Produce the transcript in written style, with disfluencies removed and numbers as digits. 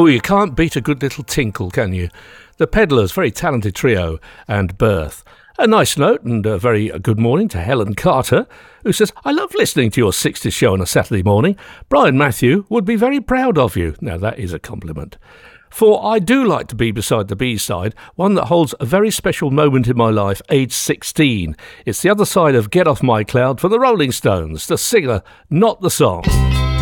Oh, you can't beat a good little tinkle, can you? The Pedlars, very talented trio, and Birth. A nice note and a very good morning to Helen Carter, who says, I love listening to your 60s show on a Saturday morning. Brian Matthew would be very proud of you. Now, that is a compliment. For I do like to be beside the B-side, one that holds a very special moment in my life, age 16. It's the other side of Get Off My Cloud for the Rolling Stones, the singer, not the song.